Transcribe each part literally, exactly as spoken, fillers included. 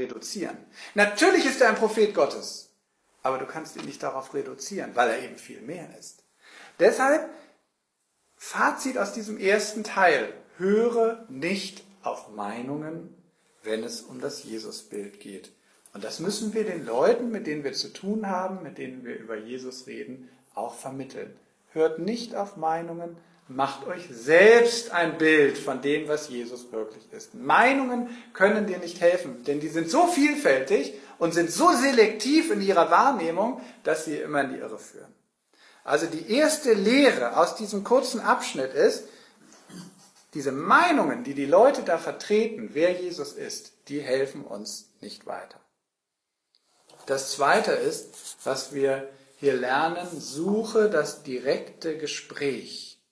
reduzieren. Natürlich ist er ein Prophet Gottes, aber du kannst ihn nicht darauf reduzieren, weil er eben viel mehr ist. Deshalb, Fazit aus diesem ersten Teil, höre nicht auf Meinungen, wenn es um das Jesusbild geht. Und das müssen wir den Leuten, mit denen wir zu tun haben, mit denen wir über Jesus reden, auch vermitteln. Hört nicht auf Meinungen, macht euch selbst ein Bild von dem, was Jesus wirklich ist. Meinungen können dir nicht helfen, denn die sind so vielfältig und sind so selektiv in ihrer Wahrnehmung, dass sie immer in die Irre führen. Also die erste Lehre aus diesem kurzen Abschnitt ist, diese Meinungen, die die Leute da vertreten, wer Jesus ist, die helfen uns nicht weiter. Das Zweite ist, was wir hier lernen, suche das direkte Gespräch.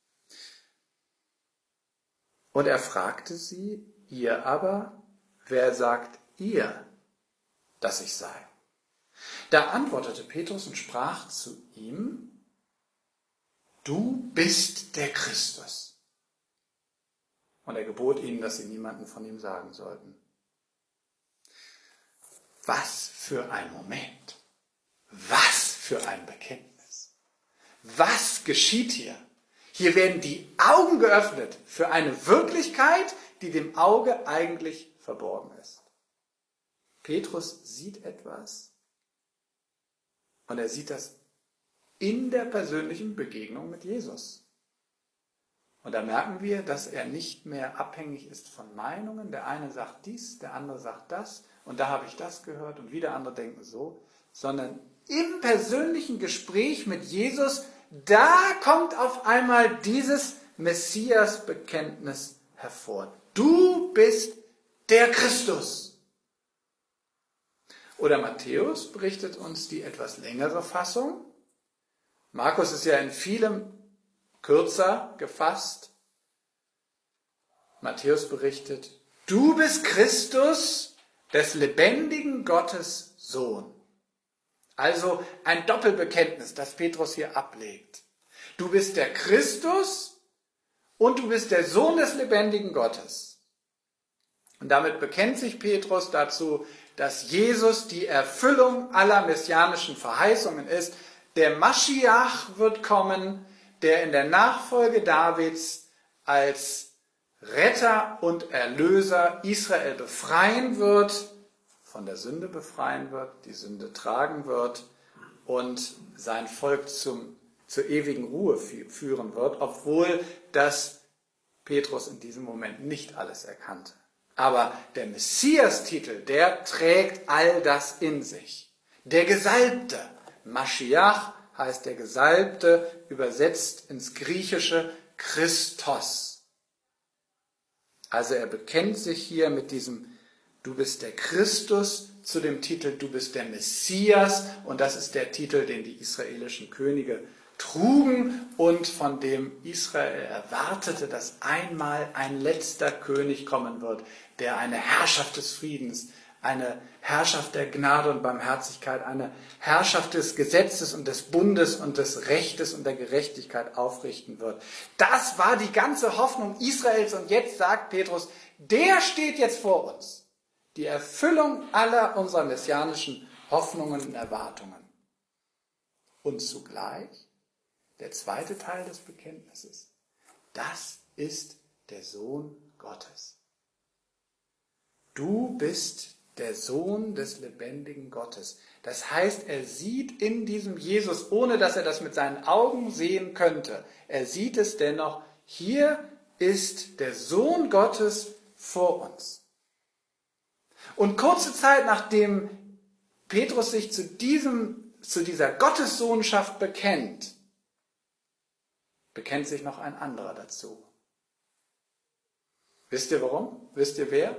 Und er fragte sie, ihr aber, wer sagt ihr, dass ich sei? Da antwortete Petrus und sprach zu ihm, du bist der Christus. Und er gebot ihnen, dass sie niemanden von ihm sagen sollten. Was für ein Moment. Was für ein Bekenntnis. Was geschieht hier? Hier werden die Augen geöffnet für eine Wirklichkeit, die dem Auge eigentlich verborgen ist. Petrus sieht etwas und er sieht das in der persönlichen Begegnung mit Jesus. Und da merken wir, dass er nicht mehr abhängig ist von Meinungen. Der eine sagt dies, der andere sagt das und da habe ich das gehört und wieder andere denken so, sondern im persönlichen Gespräch mit Jesus, da kommt auf einmal dieses Messias-Bekenntnis hervor. Du bist der Christus. Oder Matthäus berichtet uns die etwas längere Fassung. Markus ist ja in vielem kürzer gefasst. Matthäus berichtet, du bist Christus, des lebendigen Gottes Sohn. Also ein Doppelbekenntnis, das Petrus hier ablegt. Du bist der Christus und du bist der Sohn des lebendigen Gottes. Und damit bekennt sich Petrus dazu, dass Jesus die Erfüllung aller messianischen Verheißungen ist. Der Maschiach wird kommen, der in der Nachfolge Davids als Retter und Erlöser Israel befreien wird, von der Sünde befreien wird, die Sünde tragen wird und sein Volk zum, zur ewigen Ruhe führen wird, obwohl das Petrus in diesem Moment nicht alles erkannte. Aber der Messias-Titel, der trägt all das in sich. Der Gesalbte, Maschiach heißt der Gesalbte, übersetzt ins Griechische Christos. Also er bekennt sich hier mit diesem Du bist der Christus zu dem Titel Du bist der Messias und das ist der Titel, den die israelischen Könige trugen und von dem Israel erwartete, dass einmal ein letzter König kommen wird, der eine Herrschaft des Friedens, eine Herrschaft der Gnade und Barmherzigkeit, eine Herrschaft des Gesetzes und des Bundes und des Rechtes und der Gerechtigkeit aufrichten wird. Das war die ganze Hoffnung Israels und jetzt sagt Petrus, der steht jetzt vor uns. Die Erfüllung aller unserer messianischen Hoffnungen und Erwartungen. Und zugleich der zweite Teil des Bekenntnisses. Das ist der Sohn Gottes. Du bist der Sohn des lebendigen Gottes. Das heißt, er sieht in diesem Jesus, ohne dass er das mit seinen Augen sehen könnte, er sieht es dennoch, hier ist der Sohn Gottes vor uns. Und kurze Zeit nachdem Petrus sich zu, diesem, zu dieser Gottessohnschaft bekennt, bekennt sich noch ein anderer dazu. Wisst ihr warum? Wisst ihr wer?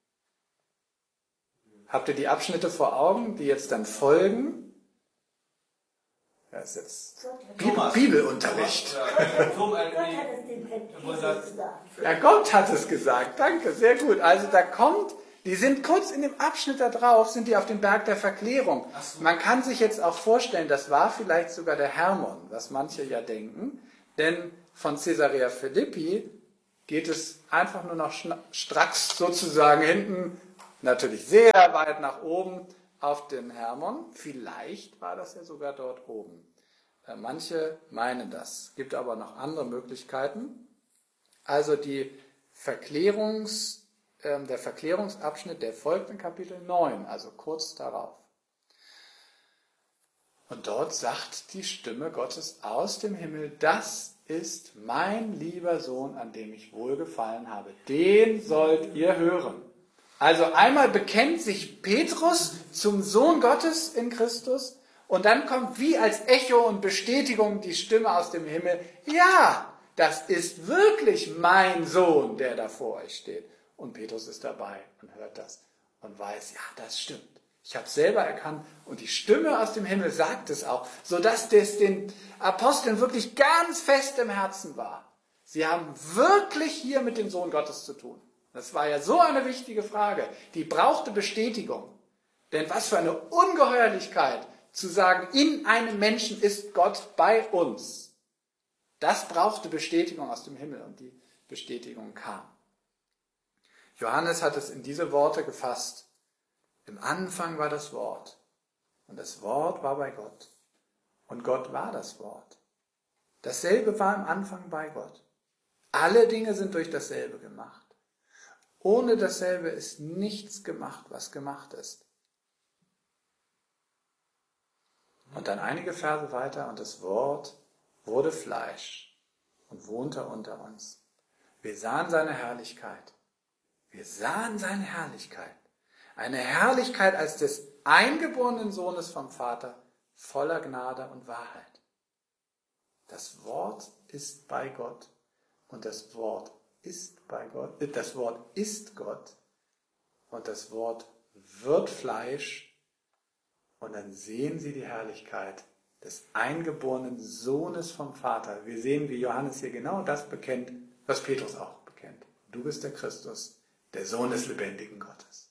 Habt ihr die Abschnitte vor Augen, die jetzt dann folgen? Das ist jetzt Bibel, Bibelunterricht. Ja, Gott hat es gesagt. Danke, sehr gut. Also da kommt, die sind kurz in dem Abschnitt da drauf, sind die auf dem Berg der Verklärung. Man kann sich jetzt auch vorstellen, das war vielleicht sogar der Hermon, was manche ja denken. Denn von Caesarea Philippi geht es einfach nur noch stracks sozusagen hinten natürlich sehr weit nach oben auf den Hermon. Vielleicht war das ja sogar dort oben. Manche meinen das. Es gibt aber noch andere Möglichkeiten. Also die Verklärungs, äh, der Verklärungsabschnitt, der folgt in Kapitel neun, also kurz darauf. Und dort sagt die Stimme Gottes aus dem Himmel, das ist mein lieber Sohn, an dem ich wohlgefallen habe. Den sollt ihr hören. Also einmal bekennt sich Petrus zum Sohn Gottes in Christus und dann kommt wie als Echo und Bestätigung die Stimme aus dem Himmel, ja, das ist wirklich mein Sohn, der da vor euch steht. Und Petrus ist dabei und hört das und weiß, ja, das stimmt. Ich habe es selber erkannt und die Stimme aus dem Himmel sagt es auch, sodass das den Aposteln wirklich ganz fest im Herzen war. Sie haben wirklich hier mit dem Sohn Gottes zu tun. Das war ja so eine wichtige Frage. Die brauchte Bestätigung. Denn was für eine Ungeheuerlichkeit zu sagen, in einem Menschen ist Gott bei uns. Das brauchte Bestätigung aus dem Himmel und die Bestätigung kam. Johannes hat es in diese Worte gefasst. Im Anfang war das Wort und das Wort war bei Gott und Gott war das Wort. Dasselbe war im Anfang bei Gott. Alle Dinge sind durch dasselbe gemacht. Ohne dasselbe ist nichts gemacht, was gemacht ist. Und dann einige Verse weiter und das Wort wurde Fleisch und wohnte unter uns. Wir sahen seine Herrlichkeit. Wir sahen seine Herrlichkeit. Eine Herrlichkeit als des eingeborenen Sohnes vom Vater, voller Gnade und Wahrheit. Das Wort ist bei Gott und das Wort ist bei Gott, das Wort ist Gott und das Wort wird Fleisch und dann sehen sie die Herrlichkeit des eingeborenen Sohnes vom Vater. Wir sehen, wie Johannes hier genau das bekennt, was Petrus auch bekennt. Du bist der Christus, der Sohn des lebendigen Gottes.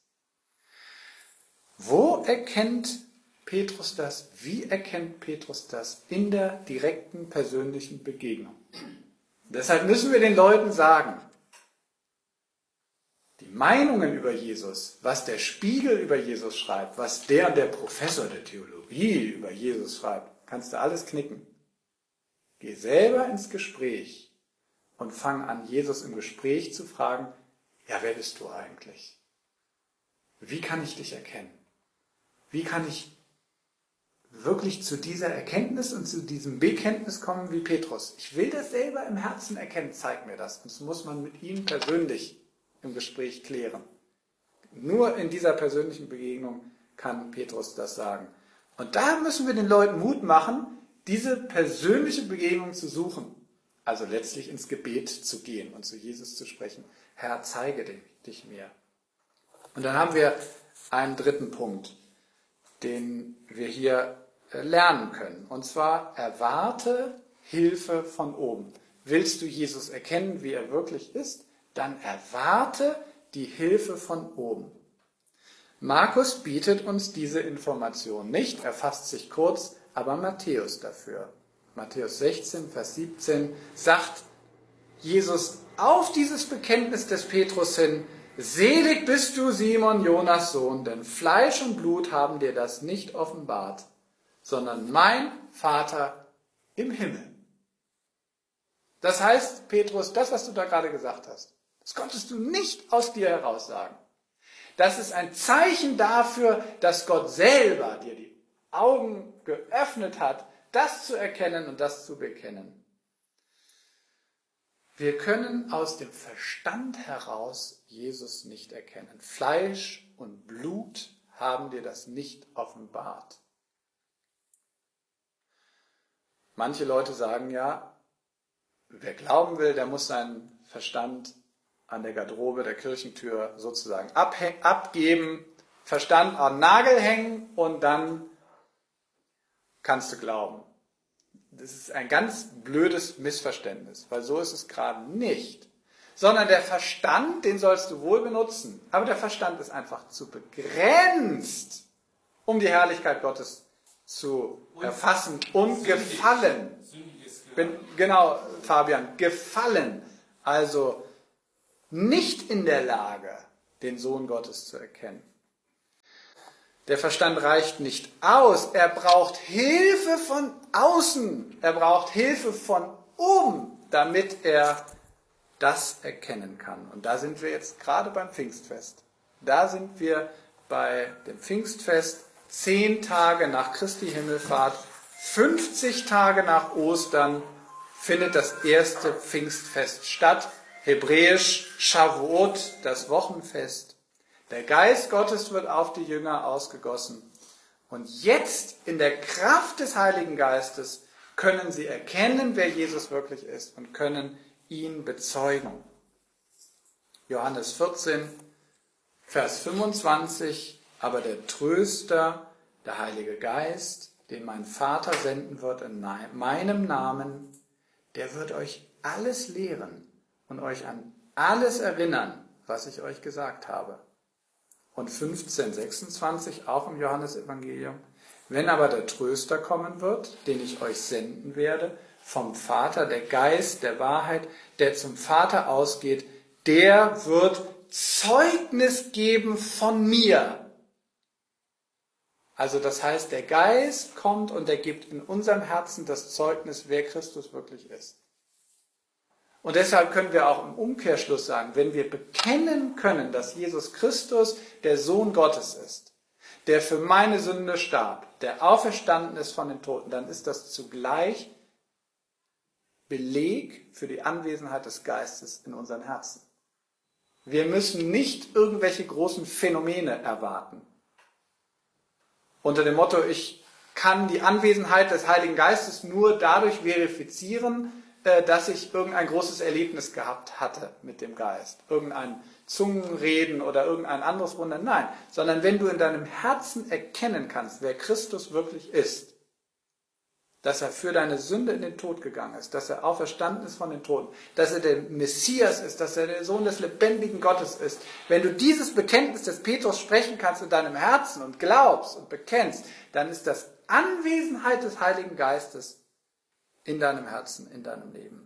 Wo erkennt Petrus das? Wie erkennt Petrus das? In der direkten persönlichen Begegnung. Deshalb müssen wir den Leuten sagen, die Meinungen über Jesus, was der Spiegel über Jesus schreibt, was der und der Professor der Theologie über Jesus schreibt, kannst du alles knicken. Geh selber ins Gespräch und fang an, Jesus im Gespräch zu fragen, ja, wer bist du eigentlich? Wie kann ich dich erkennen? Wie kann ich wirklich zu dieser Erkenntnis und zu diesem Bekenntnis kommen wie Petrus? Ich will das selber im Herzen erkennen, zeig mir das. Und das muss man mit ihm persönlich im Gespräch klären. Nur in dieser persönlichen Begegnung kann Petrus das sagen. Und da müssen wir den Leuten Mut machen, diese persönliche Begegnung zu suchen. Also letztlich ins Gebet zu gehen und zu Jesus zu sprechen. Herr, zeige dich mir. Und dann haben wir einen dritten Punkt, den wir hier lernen können. Und zwar, erwarte Hilfe von oben. Willst du Jesus erkennen, wie er wirklich ist? Dann erwarte die Hilfe von oben. Markus bietet uns diese Information nicht, er fasst sich kurz, aber Matthäus dafür. Matthäus sechzehn, Vers siebzehn sagt Jesus auf dieses Bekenntnis des Petrus hin, selig bist du, Simon, Jonas Sohn, denn Fleisch und Blut haben dir das nicht offenbart, sondern mein Vater im Himmel. Das heißt, Petrus, das, was du da gerade gesagt hast, das konntest du nicht aus dir heraus sagen. Das ist ein Zeichen dafür, dass Gott selber dir die Augen geöffnet hat, das zu erkennen und das zu bekennen. Wir können aus dem Verstand heraus Jesus nicht erkennen. Fleisch und Blut haben dir das nicht offenbart. Manche Leute sagen ja, wer glauben will, der muss seinen Verstand an der Garderobe der Kirchentür sozusagen abgeben, Verstand an den Nagel hängen und dann kannst du glauben. Das ist ein ganz blödes Missverständnis, weil so ist es gerade nicht. Sondern der Verstand, den sollst du wohl benutzen, aber der Verstand ist einfach zu begrenzt, um die Herrlichkeit Gottes zu erfassen und gefallen. Bin, genau, Fabian, gefallen. Also nicht in der Lage, den Sohn Gottes zu erkennen. Der Verstand reicht nicht aus. Er braucht Hilfe von außen. Er braucht Hilfe von oben, damit er das erkennen kann. Und da sind wir jetzt gerade beim Pfingstfest. Da sind wir bei dem Pfingstfest, zehn Tage nach Christi Himmelfahrt, fünfzig Tage nach Ostern findet das erste Pfingstfest statt. Hebräisch Shavuot, das Wochenfest. Der Geist Gottes wird auf die Jünger ausgegossen. Und jetzt in der Kraft des Heiligen Geistes können sie erkennen, wer Jesus wirklich ist und können ihn bezeugen. Johannes vierzehn, Vers fünfundzwanzig, aber der Tröster, der Heilige Geist, den mein Vater senden wird in meinem Namen, der wird euch alles lehren und euch an alles erinnern, was ich euch gesagt habe. Und fünfzehn, sechsundzwanzig, auch im Johannesevangelium, wenn aber der Tröster kommen wird, den ich euch senden werde, vom Vater, der Geist der Wahrheit, der zum Vater ausgeht, der wird Zeugnis geben von mir. Also das heißt, der Geist kommt und er gibt in unserem Herzen das Zeugnis, wer Christus wirklich ist. Und deshalb können wir auch im Umkehrschluss sagen, wenn wir bekennen können, dass Jesus Christus der Sohn Gottes ist, der für meine Sünde starb, der auferstanden ist von den Toten, dann ist das zugleich Beleg für die Anwesenheit des Geistes in unseren Herzen. Wir müssen nicht irgendwelche großen Phänomene erwarten. Unter dem Motto, ich kann die Anwesenheit des Heiligen Geistes nur dadurch verifizieren, dass ich irgendein großes Erlebnis gehabt hatte mit dem Geist. Irgendein Zungenreden oder irgendein anderes Wunder. Nein, sondern wenn du in deinem Herzen erkennen kannst, wer Christus wirklich ist, dass er für deine Sünde in den Tod gegangen ist, dass er auferstanden ist von den Toten, dass er der Messias ist, dass er der Sohn des lebendigen Gottes ist. Wenn du dieses Bekenntnis des Petrus sprechen kannst in deinem Herzen und glaubst und bekennst, dann ist das Anwesenheit des Heiligen Geistes in deinem Herzen, in deinem Leben.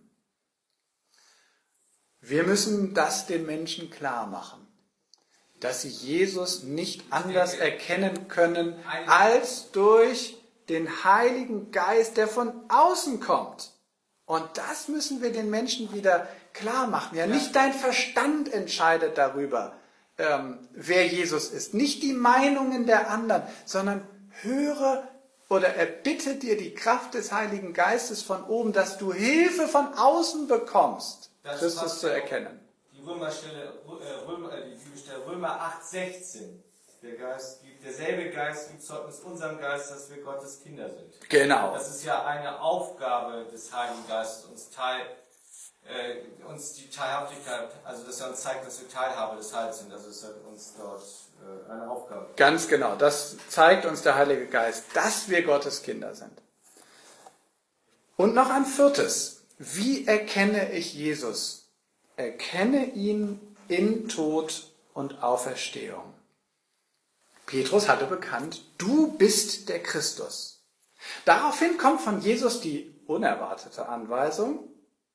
Wir müssen das den Menschen klar machen, dass sie Jesus nicht anders erkennen können als durch den Heiligen Geist, der von außen kommt. Und das müssen wir den Menschen wieder klar machen. Ja, nicht dein Verstand entscheidet darüber, ähm, wer Jesus ist. Nicht die Meinungen der anderen, sondern höre oder erbitte dir die Kraft des Heiligen Geistes von oben, dass du Hilfe von außen bekommst, Christus zu erkennen. Die Römerstelle, Römer, die Bibelstelle Römer acht, sechzehn. Der Geist gibt, derselbe Geist gibt Zeugnis unserem Geist, dass wir Gottes Kinder sind. Genau. Das ist ja eine Aufgabe des Heiligen Geistes, uns, teil, äh, uns die Teilhaftigkeit, also dass er uns zeigt, dass wir Teilhabe des Heils sind. Also es hat uns dort äh, eine Aufgabe. Ganz genau. Das zeigt uns der Heilige Geist, dass wir Gottes Kinder sind. Und noch ein viertes. Wie erkenne ich Jesus? Erkenne ihn in Tod und Auferstehung. Petrus hatte bekannt, du bist der Christus. Daraufhin kommt von Jesus die unerwartete Anweisung,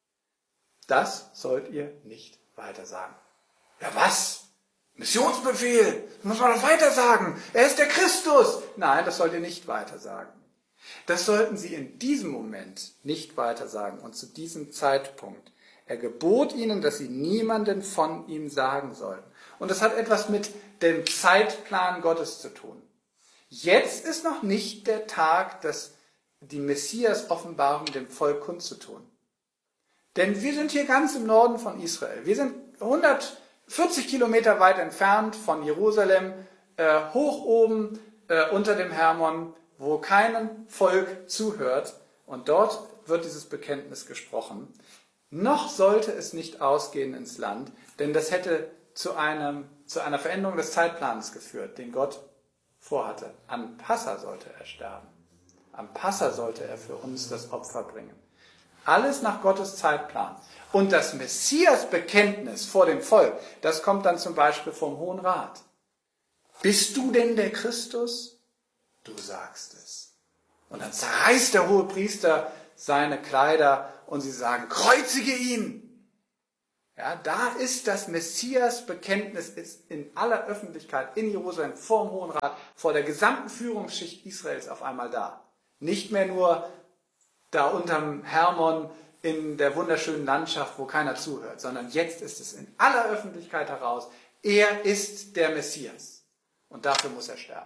das sollt ihr nicht weitersagen. Ja was? Missionsbefehl, muss man doch weitersagen. Er ist der Christus. Nein, das sollt ihr nicht weitersagen. Das sollten sie in diesem Moment nicht weitersagen und zu diesem Zeitpunkt. Er gebot ihnen, dass sie niemanden von ihm sagen sollten. Und das hat etwas mit dem Zeitplan Gottes zu tun. Jetzt ist noch nicht der Tag, dass die Messias-Offenbarung dem Volk kundzutun. Denn wir sind hier ganz im Norden von Israel. Wir sind hundertvierzig Kilometer weit entfernt von Jerusalem, äh, hoch oben äh, unter dem Hermon, wo keinem Volk zuhört. Und dort wird dieses Bekenntnis gesprochen. Noch sollte es nicht ausgehen ins Land, denn das hätte zu, einem, zu einer Veränderung des Zeitplans geführt, den Gott vorhatte. Am Passa sollte er sterben. Am Passa sollte er für uns das Opfer bringen. Alles nach Gottes Zeitplan. Und das Messias-Bekenntnis vor dem Volk, das kommt dann zum Beispiel vom Hohen Rat. Bist du denn der Christus? Du sagst es. Und dann zerreißt der hohe Priester seine Kleider und sie sagen, kreuzige ihn. Ja, da ist das Messias-Bekenntnis ist in aller Öffentlichkeit in Jerusalem vor dem Hohen Rat, vor der gesamten Führungsschicht Israels auf einmal da. Nicht mehr nur da unterm Hermon in der wunderschönen Landschaft, wo keiner zuhört, sondern jetzt ist es in aller Öffentlichkeit heraus. Er ist der Messias und dafür muss er sterben.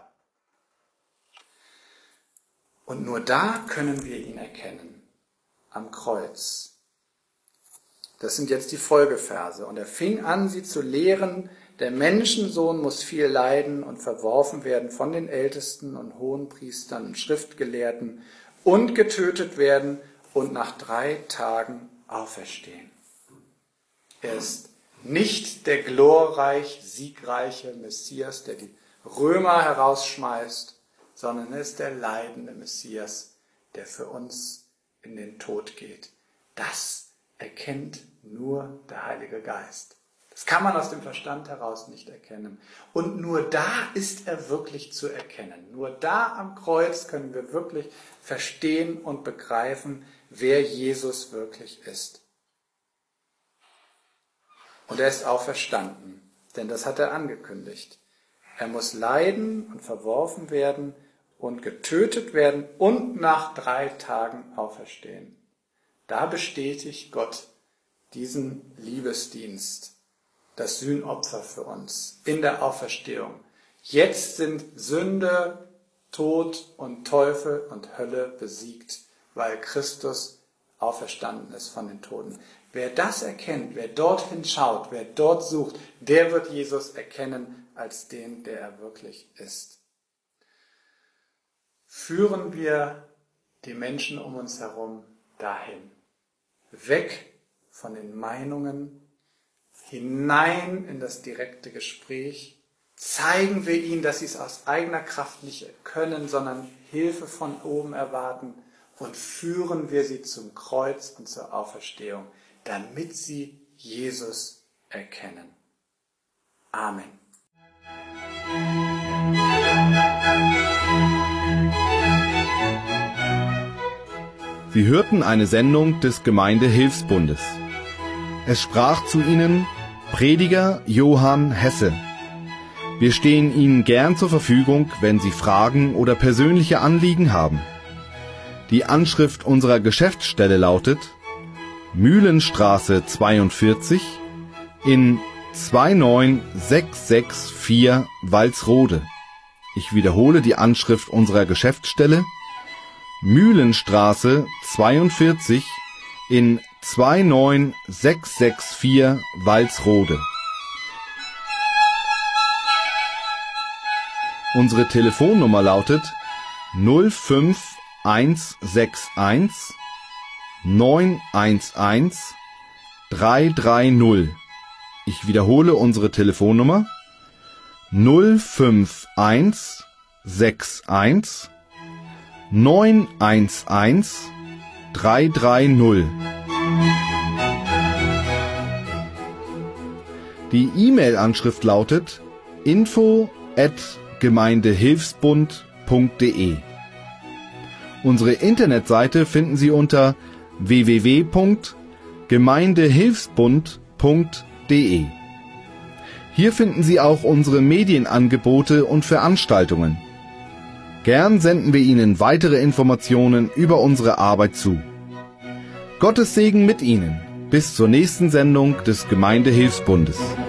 Und nur da können wir ihn erkennen, am Kreuz. Das sind jetzt die Folgeverse. Und er fing an, sie zu lehren, der Menschensohn muss viel leiden und verworfen werden von den Ältesten und Hohenpriestern und Schriftgelehrten und getötet werden und nach drei Tagen auferstehen. Er ist nicht der glorreich siegreiche Messias, der die Römer herausschmeißt, sondern er ist der leidende Messias, der für uns in den Tod geht. Das erkennt nur der Heilige Geist. Das kann man aus dem Verstand heraus nicht erkennen. Und nur da ist er wirklich zu erkennen. Nur da am Kreuz können wir wirklich verstehen und begreifen, wer Jesus wirklich ist. Und er ist auferstanden, denn das hat er angekündigt. Er muss leiden und verworfen werden und getötet werden und nach drei Tagen auferstehen. Da bestätigt Gott diesen Liebesdienst, das Sühnopfer für uns in der Auferstehung. Jetzt sind Sünde, Tod und Teufel und Hölle besiegt, weil Christus auferstanden ist von den Toten. Wer das erkennt, wer dorthin schaut, wer dort sucht, der wird Jesus erkennen als den, der er wirklich ist. Führen wir die Menschen um uns herum dahin, weg von den Meinungen, hinein in das direkte Gespräch, zeigen wir ihnen, dass sie es aus eigener Kraft nicht können, sondern Hilfe von oben erwarten und führen wir sie zum Kreuz und zur Auferstehung, damit sie Jesus erkennen. Amen. Sie hörten eine Sendung des Gemeindehilfsbundes. Es sprach zu Ihnen Prediger Johann Hesse. Wir stehen Ihnen gern zur Verfügung, wenn Sie Fragen oder persönliche Anliegen haben. Die Anschrift unserer Geschäftsstelle lautet Mühlenstraße zweiundvierzig in zwei neun sechs sechs vier Walsrode. Ich wiederhole die Anschrift unserer Geschäftsstelle Mühlenstraße zweiundvierzig in zwei neun sechs sechs vier Walsrode. Unsere Telefonnummer lautet null fünf eins sechs eins neun eins eins drei drei null. Ich wiederhole unsere Telefonnummer null fünf eins sechs eins neun eins eins drei drei null. Die E-Mail-Anschrift lautet info at gemeindehilfsbund punkt de. Unsere Internetseite finden Sie unter w w w punkt gemeindehilfsbund punkt de. Hier finden Sie auch unsere Medienangebote und Veranstaltungen. Gern senden wir Ihnen weitere Informationen über unsere Arbeit zu. Gottes Segen mit Ihnen. Bis zur nächsten Sendung des Gemeindehilfsbundes.